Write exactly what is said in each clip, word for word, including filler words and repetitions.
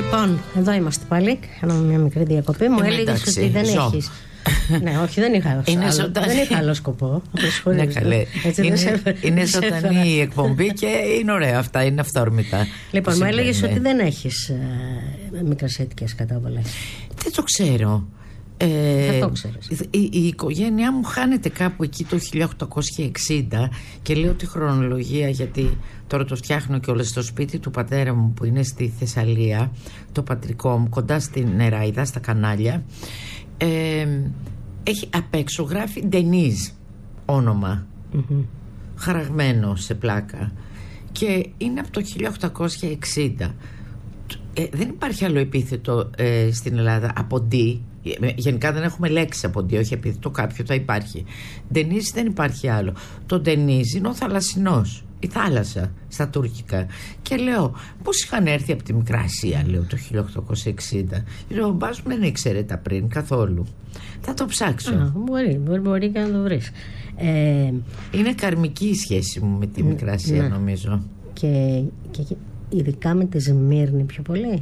Λοιπόν, εδώ είμαστε πάλι. Κάναμε μια μικρή διακοπή. Μου έλεγες ότι δεν ζω. έχεις. Ναι, όχι, δεν είχα, άλλο, ζωντανή... δεν είχα άλλο σκοπό. Ναι, καλέ. Έτσι, είναι σε... είναι ζωντανή η εκπομπή και είναι ωραία αυτά, είναι αυθόρμητα. Λοιπόν, μου έλεγες ότι δεν έχεις ε, μικρασιατικές κατάβολες. Δεν το ξέρω. Ε, Θα το ξέρεις. η, η οικογένειά μου χάνεται κάπου εκεί το χίλια οκτακόσια εξήντα και λέω τη χρονολογία γιατί τώρα το φτιάχνω και όλα στο σπίτι του πατέρα μου που είναι στη Θεσσαλία, το πατρικό μου, κοντά στην Νεράιδα, στα κανάλια. Ε, έχει απ' έξω γράφει Ντενίζ όνομα, mm-hmm. χαραγμένο σε πλάκα και είναι από το χίλια οκτακόσια εξήντα. ε, δεν υπάρχει άλλο επίθετο ε, στην Ελλάδα από ντι. Γενικά δεν έχουμε λέξη από ντι, όχι επίθετο, κάποιο θα υπάρχει. Ντενίζ δεν υπάρχει άλλο. Το Ντενίζ είναι ο θαλασσινός, η θάλασσα στα τουρκικά. Και λέω, πώς είχαν έρθει από τη Μικρά Ασία, λέω, το χίλια οκτακόσια εξήντα. Λέω, μπας μου δεν ήξερε τα πριν καθόλου. Θα το ψάξω. Α, μπορεί, μπορεί, μπορεί και να το βρεις. Ε, είναι καρμική η σχέση μου με τη Μικρά Ασία, ναι. νομίζω. Και, και, και ειδικά με τη Σμύρνη πιο πολύ.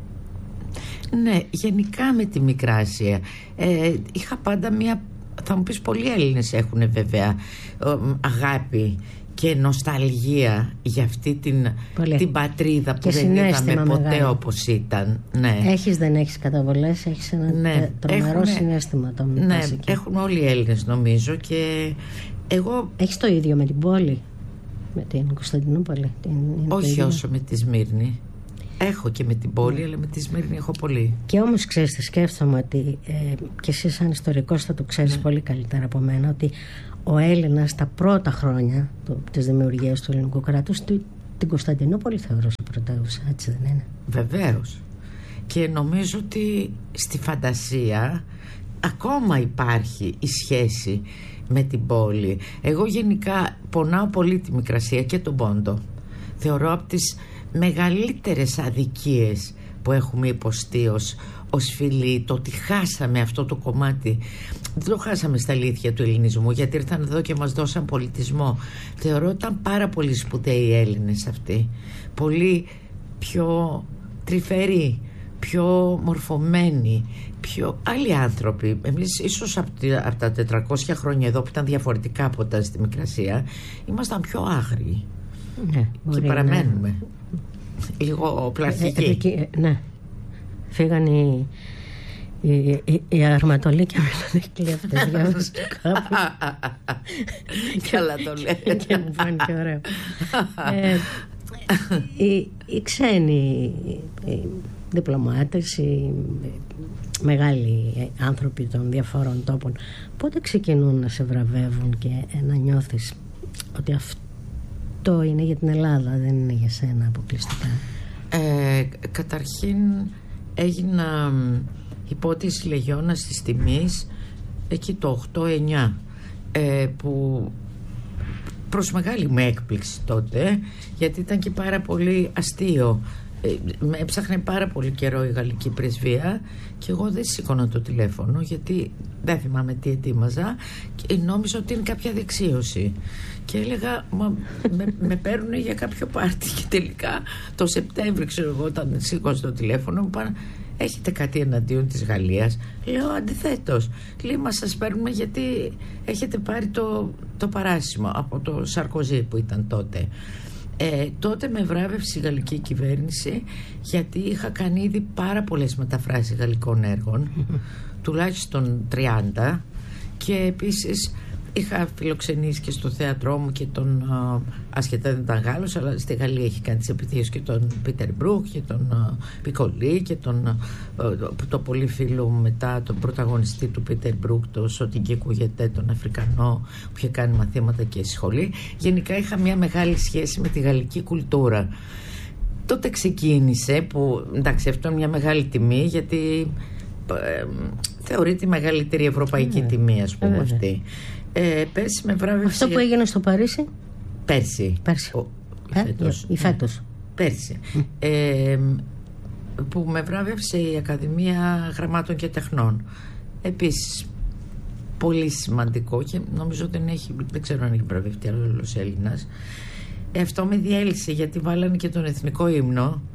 Ναι, γενικά με τη Μικρά Ασία. Ε, είχα πάντα μια, θα μου πεις, πολλοί Έλληνες έχουν βέβαια αγάπη και νοσταλγία για αυτή την, την πατρίδα που δεν είδαμε ποτέ μεγάλο. Όπως ήταν. Ναι. Έχεις, δεν έχεις καταβολές, έχεις ένα ναι. τρομερό έχουνε, συναίσθημα το ναι, έχουν όλοι οι Έλληνες νομίζω και εγώ... Έχεις το ίδιο με την πόλη, με την Κωνσταντινούπολη? Την, όχι όσο με τη Σμύρνη. Έχω και με την πόλη, mm. αλλά με τη Σμύρνη έχω πολύ. Και όμως ξέρεις, τι σκέφτομαι ότι ε, και εσύ σαν ιστορικός θα το ξέρεις mm. πολύ καλύτερα από μένα, ότι ο Έλληνας τα πρώτα χρόνια το, της δημιουργίας του ελληνικού κράτους του, την Κωνσταντινούπολη θεωρούσε πρωτεύουσα, έτσι δεν είναι? Βεβαίως. Και νομίζω ότι στη φαντασία ακόμα υπάρχει η σχέση με την πόλη. Εγώ γενικά πονάω πολύ τη Μικρά Ασία και τον Πόντο. Θεωρώ από τις μεγαλύτερες αδικίες που έχουμε υποστεί ως, ως φίλοι, το ότι χάσαμε αυτό το κομμάτι. Δεν το χάσαμε στα αλήθεια του ελληνισμού, γιατί ήρθαν εδώ και μας δώσαν πολιτισμό. Θεωρώ ότι ήταν πάρα πολύ σπουδαίοι οι Έλληνες αυτοί, πολύ πιο τρυφεροί, πιο μορφωμένοι, πιο άλλοι άνθρωποι. Εμείς ίσως από, από τα τετρακόσια χρόνια εδώ που ήταν διαφορετικά από όταν στη Μικρά Ασία, ήμασταν πιο άγριοι. Ναι, και παραμένουμε ναι. λίγο πλαστικοί. Ε, ε, ναι. Φύγαν οι, οι, οι, οι αρματολοί και μελωδικοί αυτές. Διάβασα κάπου. Καλά το λέτε. Και μου φάνηκε ωραίο. ε, οι, οι ξένοι οι διπλωμάτες, οι μεγάλοι άνθρωποι των διαφόρων τόπων, πότε ξεκινούν να σε βραβεύουν και να νιώθεις ότι αυτό το είναι για την Ελλάδα, δεν είναι για σένα αποκλειστικά? Ε, καταρχήν έγινα υπότιση λεγιώνας της τιμής εκεί το οκτώ εννιά, ε, που προς μεγάλη μου έκπληξη τότε, γιατί ήταν και πάρα πολύ αστείο. Με έψαχνε πάρα πολύ καιρό η γαλλική πρεσβεία και εγώ δεν σήκωνα το τηλέφωνο γιατί δεν θυμάμαι τι ετοίμαζα και νόμιζα ότι είναι κάποια δεξίωση και έλεγα μα, με, με παίρνουν για κάποιο πάρτι και τελικά το Σεπτέμβρη, ξέρω εγώ, όταν σήκωσα το τηλέφωνο μου πάνε, έχετε κάτι εναντίον της Γαλλίας? Λέω αντιθέτως. Λέει, μα σας παίρνουμε γιατί έχετε πάρει το, το παράσημο από το Σαρκοζή που ήταν τότε. Ε, τότε με βράβευσε η γαλλική κυβέρνηση γιατί είχα κάνει ήδη πάρα πολλές μεταφράσεις γαλλικών έργων τουλάχιστον τριάντα και επίσης είχα φιλοξενήσει και στο θέατρό μου και τον α, ασχετά δεν ήταν Γάλλος, αλλά στη Γαλλία έχει κάνει τις επιτυχίες και τον Πίτερ Μπρουκ και τον α, Πικολί και τον α, το πολύ φίλο μου μετά τον πρωταγωνιστή του Πίτερ Μπρουκ, το Σωτική Κουγετέ, τον Αφρικανό που είχε κάνει μαθήματα και στη σχολή. Γενικά είχα μια μεγάλη σχέση με τη γαλλική κουλτούρα. Τότε ξεκίνησε που εντάξει αυτό είναι μια μεγάλη τιμή γιατί ε, θεωρείται η μεγαλύτερη ευρωπαϊκή mm. τιμή ας πούμε mm. αυτή. Ε, πέρσι με βράβευσε. Αυτό που έγινε στο Παρίσι. Πέρσι. Πέρσι. Ο, ε, φέτος. Η φέτος. Πέρσι. Mm. Ε, που με βράβευσε η Ακαδημία Γραμμάτων και Τεχνών. Επίσης πολύ σημαντικό και νομίζω δεν έχει, δεν ξέρω αν έχει βραβευτεί άλλος Έλληνας. Ε, αυτό με διέλυσε γιατί βάλανε και τον εθνικό ύμνο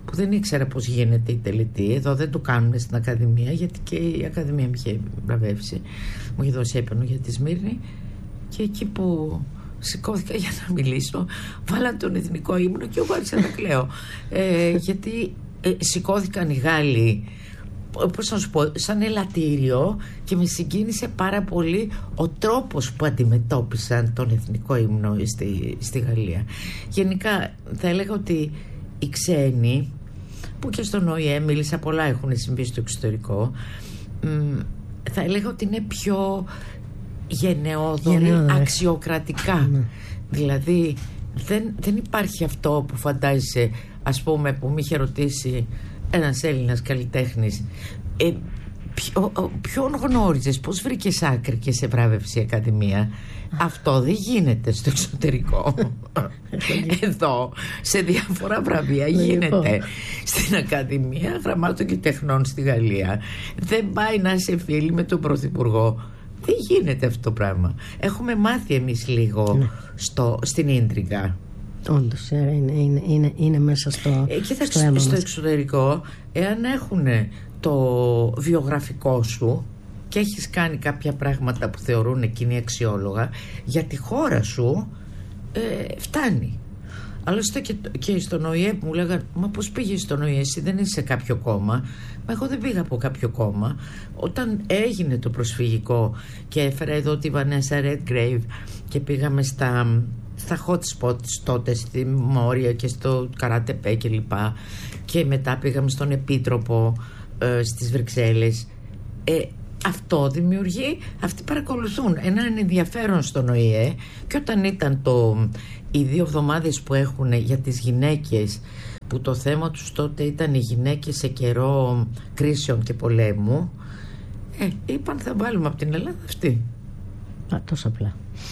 που δεν ήξερα πώς γίνεται η τελετή. Εδώ δεν το κάνουν στην Ακαδημία, γιατί και η Ακαδημία με είχε βραβεύσει, μου είχε δώσει έπαινο για τη Σμύρνη, και εκεί που σηκώθηκα για να μιλήσω βάλα τον εθνικό ύμνο και εγώ άρχισα να κλαίω, ε, γιατί ε, σηκώθηκαν οι Γάλλοι, πώς να σου πω, σαν ελαττήριο, και με συγκίνησε πάρα πολύ ο τρόπος που αντιμετώπισαν τον εθνικό ύμνο στη, στη Γαλλία. Γενικά θα έλεγα ότι οι ξένοι, που και στον Ο Ε Ε μίλησα, πολλά έχουν συμβεί στο εξωτερικό, μ, θα έλεγα ότι είναι πιο γενναιόδοροι, αξιοκρατικά. Mm. Δηλαδή δεν, δεν υπάρχει αυτό που φαντάζεσαι, ας πούμε, που με είχε ρωτήσει ένας Έλληνας καλλιτέχνης, ε, ποιο, ποιον γνώριζες, πώς βρήκες άκρη και σε βράβευσε η Ακαδημία? Αυτό δεν γίνεται στο εξωτερικό. Εδώ σε διάφορα βραβεία γίνεται. Στην Ακαδημία Γραμμάτων και Τεχνών στη Γαλλία δεν πάει να είσαι φίλοι με τον Πρωθυπουργό. Δεν γίνεται αυτό το πράγμα. Έχουμε μάθει εμείς λίγο, ναι, στο, στην ίντριγκα. Όντως είναι, είναι, είναι, είναι μέσα στο, ε, στο αίμα μας. Στο εξωτερικό, εάν έχουν το βιογραφικό σου και έχεις κάνει κάποια πράγματα που θεωρούν εκείνοι αξιόλογα για τη χώρα σου, ε, φτάνει. Άλλωστε και, και στον Ο Ε Ε μου λέγανε, μα πώς πήγες στον Ο Ε Ε, εσύ δεν είσαι σε κάποιο κόμμα? Μα εγώ δεν πήγα από κάποιο κόμμα. Όταν έγινε το προσφυγικό και έφερα εδώ τη Βανέσα Redgrave και πήγαμε στα, στα hot spots τότε, στη Μόρια και στο Καράτεπέ και λοιπά, και μετά πήγαμε στον Επίτροπο ε, στις Βρυξέλλες, ε, αυτό δημιουργεί, αυτοί παρακολουθούν έναν ενδιαφέρον στον Ο Ε Ε. Και όταν ήταν το, οι δύο εβδομάδες που έχουν για τις γυναίκες, που το θέμα τους τότε ήταν οι γυναίκες σε καιρό κρίσεων και πολέμου, ε, είπαν θα βάλουμε από την Ελλάδα αυτή. Α, τόσο απλά.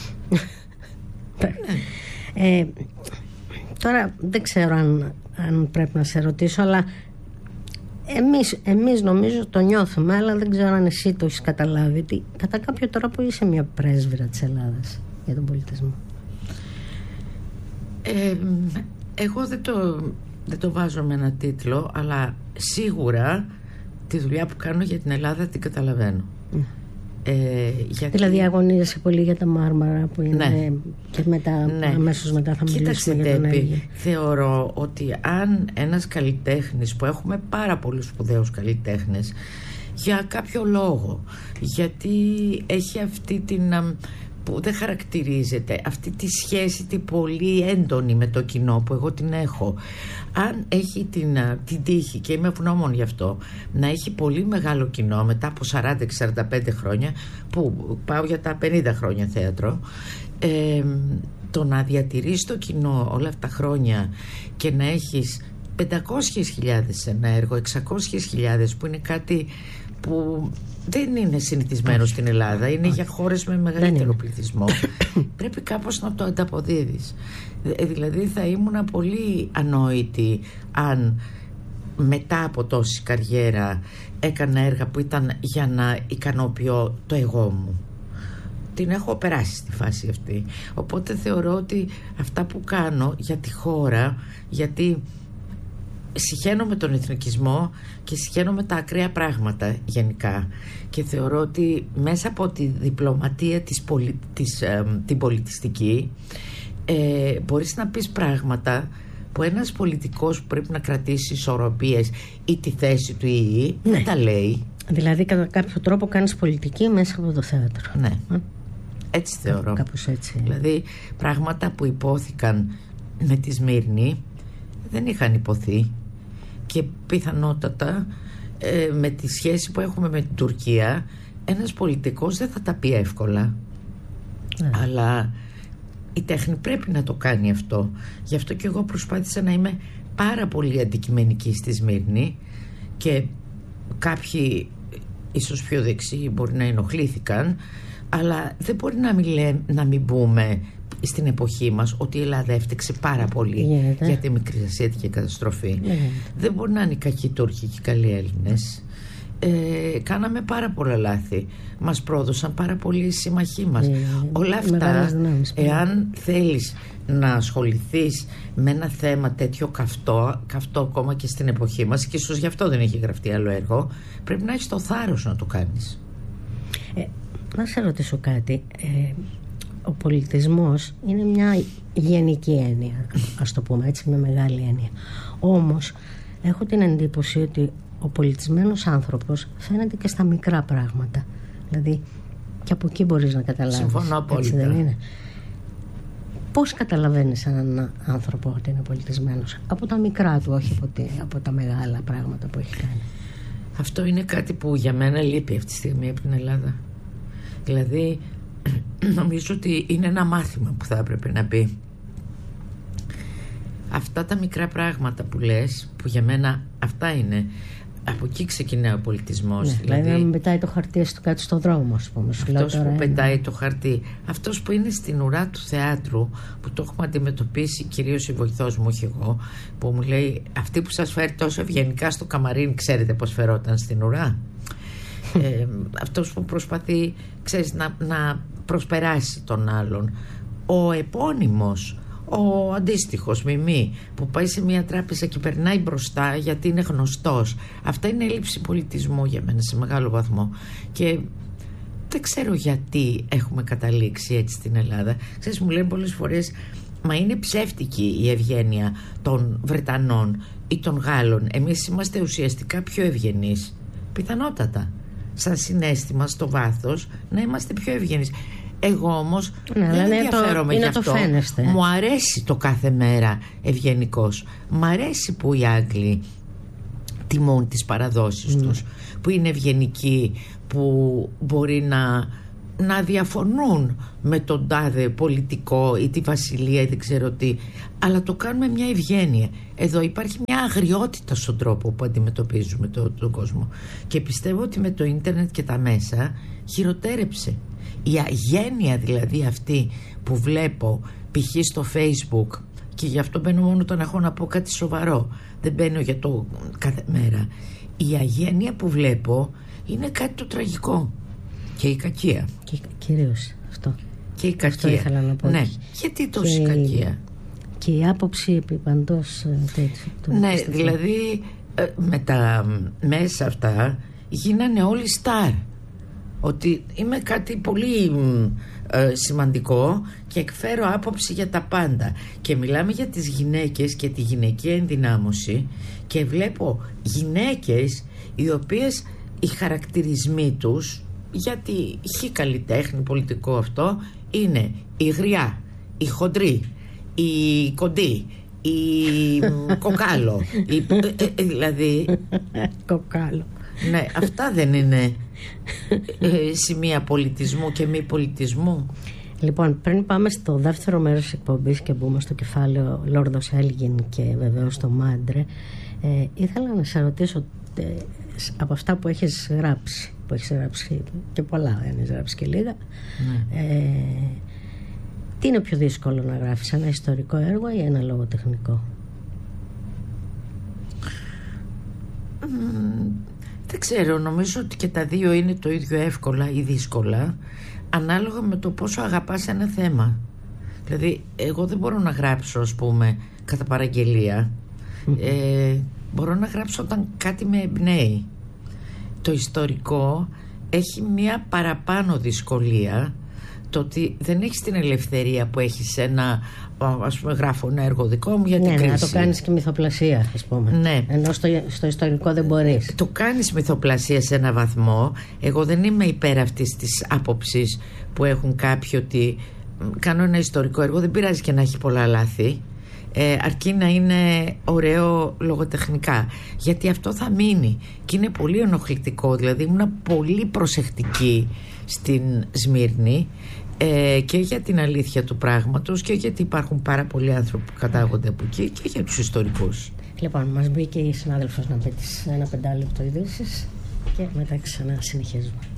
ε, τώρα δεν ξέρω αν, αν πρέπει να σε ρωτήσω, αλλά Εμείς, εμείς νομίζω το νιώθουμε, αλλά δεν ξέρω αν εσύ το έχεις καταλάβει, ότι κατά κάποιο τρόπο είσαι μια πρέσβυρα της Ελλάδας για τον πολιτισμό. Ε, εγώ δεν το, δεν το βάζω με ένα τίτλο, αλλά σίγουρα τη δουλειά που κάνω για την Ελλάδα την καταλαβαίνω. Mm. Ε, γιατί... Δηλαδή αγωνίζεσαι πολύ για τα Μάρμαρα που είναι, ναι, και μετά, ναι, αμέσως μετά θα μιλήσουμε για τον Έλληνα. Θεωρώ ότι αν ένας καλλιτέχνης, που έχουμε πάρα πολλούς σπουδαίους καλλιτέχνες, για κάποιο λόγο, γιατί έχει αυτή την, που δεν χαρακτηρίζεται, αυτή τη σχέση την πολύ έντονη με το κοινό που εγώ την έχω, αν έχει την, την τύχη, και είμαι ευγνώμων γι' αυτό, να έχει πολύ μεγάλο κοινό μετά από σαράντα και σαράντα πέντε χρόνια, που πάω για τα πενήντα χρόνια θέατρο, ε, το να διατηρείς το κοινό όλα αυτά τα χρόνια και να έχεις πεντακόσιες χιλιάδες σε ένα έργο, εξακόσιες χιλιάδες, που είναι κάτι που δεν είναι συνηθισμένο Όχι. στην Ελλάδα, είναι Όχι. για χώρες με μεγαλύτερο πληθυσμό. Πρέπει κάπως να το ανταποδίδεις. Δηλαδή θα ήμουν πολύ ανόητη αν μετά από τόση καριέρα έκανα έργα που ήταν για να ικανοποιώ το εγώ μου. Την έχω περάσει στη φάση αυτή. Οπότε θεωρώ ότι αυτά που κάνω για τη χώρα, γιατί συχαίνω με τον εθνικισμό και συχαίνω με τα ακραία πράγματα γενικά, και θεωρώ ότι μέσα από τη διπλωματία της πολι... της, ε, την πολιτιστική, ε, μπορείς να πεις πράγματα που ένας πολιτικός που πρέπει να κρατήσει ισορροπίες ή τη θέση του ή ναι. δεν τα λέει. Δηλαδή κατά κάποιο τρόπο κάνεις πολιτική μέσα από το θέατρο. Ναι, ε? έτσι θεωρώ. Κάπως έτσι. Δηλαδή πράγματα που υπόθηκαν με τη Σμύρνη δεν είχαν υποθεί, και πιθανότατα ε, με τη σχέση που έχουμε με την Τουρκία ένας πολιτικός δεν θα τα πει εύκολα. Ναι. Αλλά η τέχνη πρέπει να το κάνει αυτό. Γι' αυτό και εγώ προσπάθησα να είμαι πάρα πολύ αντικειμενική στη Σμύρνη, και κάποιοι ίσως πιο δεξιοί μπορεί να ενοχλήθηκαν, αλλά δεν μπορεί να μην, λέ, να μην πούμε στην εποχή μας ότι η Ελλάδα έφτιαξε πάρα πολύ yeah, για τη μικρασιατική καταστροφή. Yeah. Δεν μπορεί να είναι οι κακοί Τούρκοι και οι καλοί Έλληνες. ε, κάναμε πάρα πολλά λάθη. Μας πρόδωσαν πάρα πολύ οι συμμαχοί μας. Ε, Όλα αυτά, δυνάμεις, εάν θέλεις να ασχοληθείς με ένα θέμα τέτοιο καυτό, καυτό ακόμα και στην εποχή μας, και ίσως γι' αυτό δεν έχει γραφτεί άλλο έργο, πρέπει να έχεις το θάρρος να το κάνεις. Ε, να σε ρωτήσω κάτι. Ε, ο πολιτισμός είναι μια γενική έννοια, ας το πούμε έτσι, με μεγάλη έννοια. Όμως έχω την εντύπωση ότι ο πολιτισμένος άνθρωπος φαίνεται και στα μικρά πράγματα. Δηλαδή και από εκεί μπορείς να καταλάβεις. Συμφωνώ απόλυτα. Έτσι δεν είναι? Πώς καταλαβαίνεις έναν άνθρωπο ότι είναι πολιτισμένος? Από τα μικρά του, όχι από, τη, από τα μεγάλα πράγματα που έχει κάνει. Αυτό είναι κάτι που για μένα λείπει αυτή τη στιγμή από την Ελλάδα. Δηλαδή νομίζω ότι είναι ένα μάθημα που θα έπρεπε να πει. Αυτά τα μικρά πράγματα που λες, που για μένα αυτά είναι, από εκεί ξεκινάει ο πολιτισμός. Ναι, δηλαδή, δηλαδή να πετάει το χαρτί στο κάτω στον δρόμο, ας πούμε. Αυτός που είναι... πετάει το χαρτί, αυτός που είναι στην ουρά του θεάτρου, που το έχουμε αντιμετωπίσει κυρίως η βοηθός μου, όχι εγώ, που μου λέει, αυτή που σας φέρει τόσο ευγενικά στο καμαρίνι, ξέρετε πως φερόταν στην ουρά? ε, αυτός που προσπαθεί, ξέρεις, να, να προσπεράσει τον άλλον. Ο επώνυμος, ο αντίστοιχος Μιμή, που πάει σε μια τράπεζα και περνάει μπροστά γιατί είναι γνωστός. Αυτά είναι έλλειψη πολιτισμού για μένα σε μεγάλο βαθμό. Και δεν ξέρω γιατί έχουμε καταλήξει έτσι στην Ελλάδα. Ξέρεις, μου λένε πολλές φορές, μα είναι ψεύτικη η ευγένεια των Βρετανών ή των Γάλλων. Εμείς είμαστε ουσιαστικά πιο ευγενείς. Πιθανότατα. Σαν συναίσθημα στο βάθος να είμαστε πιο ευγενείς. Εγώ όμως ναι, δεν ενδιαφέρομαι γι' αυτό. Μου αρέσει το κάθε μέρα ευγενικός. Μου αρέσει που οι Άγγλοι τιμούν τις παραδόσεις mm. τους, που είναι ευγενικοί, που μπορεί να, να διαφωνούν με τον τάδε πολιτικό ή τη βασιλεία ή δεν ξέρω τι, αλλά το κάνουν με μια ευγένεια. Εδώ υπάρχει μια αγριότητα στον τρόπο που αντιμετωπίζουμε το, τον κόσμο, και πιστεύω ότι με το ίντερνετ και τα μέσα χειροτέρεψε. Η αγένεια δηλαδή αυτή που βλέπω π.χ. στο Facebook, και γι' αυτό μπαίνω μόνο όταν έχω να πω κάτι σοβαρό, δεν μπαίνω για το κάθε μέρα, η αγένεια που βλέπω είναι κάτι το τραγικό. Και η κακία. Και κυρίως αυτό. Και η κακία. Αυτό ήθελα να πω. Ναι. Γιατί τόση και κακία? Και η άποψη επί παντός τέτοιου. Ναι, δηλαδή με τα μέσα αυτά γίνανε όλοι στάρ. Ότι είμαι κάτι πολύ ε, σημαντικό και εκφέρω άποψη για τα πάντα. Και μιλάμε για τις γυναίκες και τη γυναικεία ενδυνάμωση, και βλέπω γυναίκες οι οποίες οι χαρακτηρισμοί τους, γιατί χι καλλιτέχνη πολιτικό αυτό, είναι η γριά, η χοντρή, η κοντή, η κοκάλο, η, ε, ε, δηλαδή κοκάλο. Ναι, αυτά δεν είναι ε, σημεία πολιτισμού και μη πολιτισμού? Λοιπόν, πριν πάμε στο δεύτερο μέρος της εκπομπής και μπούμε στο κεφάλαιο Λόρδος Έλγιν και βεβαίως το Μάντρε, ε, ήθελα να σε ρωτήσω, ε, από αυτά που έχεις γράψει, που έχεις γράψει και πολλά, δεν έχεις γράψει και λίγα, ναι. ε, τι είναι πιο δύσκολο να γράφεις, ένα ιστορικό έργο ή ένα λογοτεχνικό? Mm. Δεν ξέρω, νομίζω ότι και τα δύο είναι το ίδιο εύκολα ή δύσκολα, ανάλογα με το πόσο αγαπάς ένα θέμα. Δηλαδή εγώ δεν μπορώ να γράψω, ας πούμε, κατά παραγγελία. ε, Μπορώ να γράψω όταν κάτι με εμπνέει. Το ιστορικό έχει μια παραπάνω δυσκολία, το ότι δεν έχεις την ελευθερία που έχεις ένα, ας πούμε, γράφω ένα έργο δικό μου για την ναι, κρίση. Να το κάνεις και μυθοπλασία, ας πούμε. Ναι. Ενώ στο, στο ιστορικό δεν μπορείς. Το κάνεις μυθοπλασία σε ένα βαθμό. Εγώ δεν είμαι υπέρ αυτής της άποψης που έχουν κάποιοι ότι κάνω ένα ιστορικό έργο, δεν πειράζει και να έχει πολλά λάθη, ε, αρκεί να είναι ωραίο λογοτεχνικά, γιατί αυτό θα μείνει και είναι πολύ ενοχλητικό. Δηλαδή ήμουν πολύ προσεκτική στην Σμύρνη, ε, και για την αλήθεια του πράγματος, και γιατί υπάρχουν πάρα πολλοί άνθρωποι που κατάγονται από εκεί, και για τους ιστορικούς. Λοιπόν, μας μπήκε η συνάδελφος να πει τις ένα πεντάλεπτο ειδήσεις και μετά ξανά συνεχίζουμε.